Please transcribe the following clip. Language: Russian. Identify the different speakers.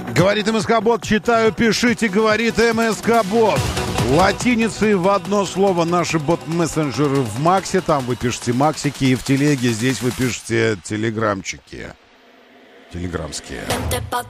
Speaker 1: Говорит МСК-бот, читаю, пишите, говорит МСК-бот. Латиницей в одно слово наши бот-мессенджеры в Максе. Там вы пишете Максики, и в Телеге здесь вы пишете телеграмчики. Телеграмские.